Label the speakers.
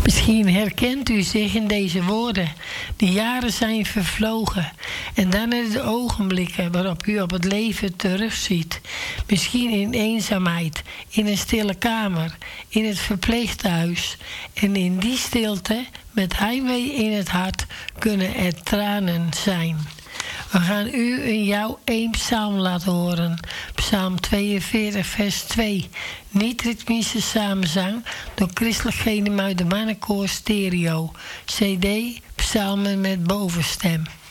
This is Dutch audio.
Speaker 1: Misschien herkent u zich in deze woorden. De jaren zijn vervlogen. En dan is de ogenblikken waarop u op het leven terugziet. Misschien in eenzaamheid, in een stille kamer, in het verpleeghuis. En in die stilte, met heimwee in het hart, kunnen er tranen zijn. We gaan u in jou één psalm laten horen. Psalm 42, vers 2. Niet-ritmische samenzang door Christelijk Genemuiden Mannenkoor Stereo. CD, psalmen met bovenstem.